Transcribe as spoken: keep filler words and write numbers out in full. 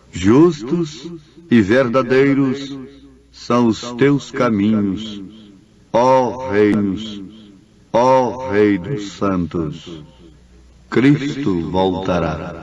Justos e verdadeiros são os teus caminhos, ó reinos, ó Rei dos santos. Cristo voltará.